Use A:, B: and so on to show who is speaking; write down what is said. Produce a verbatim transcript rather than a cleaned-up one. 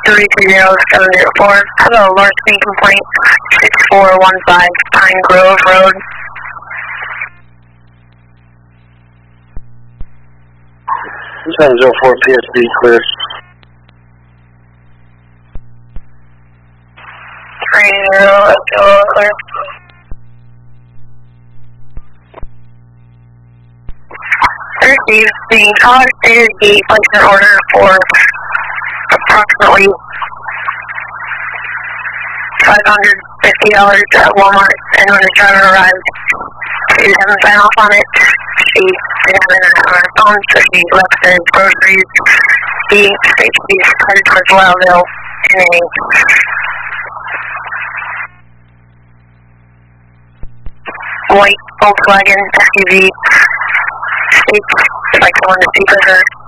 A: three three zero seven zero four. Hello, larceny complaint, six four one five Pine Grove Road.
B: seven zero four P S B clear.
A: three zero zero clear. Received. The caller stated he placed an order for approximately five hundred fifty dollars at Walmart, and when the driver arrived, she didn't sign off on it. She didn't have internet on her phone, so she left the groceries. He states he's headed towards Loudville in a white Volkswagen S U V. States if I come on to speak with her.